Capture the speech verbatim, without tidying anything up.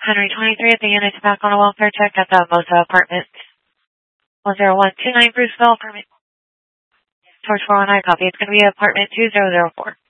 Henry twenty-three at the unit to back on a welfare check at the Mosa apartment. one zero one two nine Bruceville, permit. Torch four one nine, copy. It's going to be apartment two zero zero four.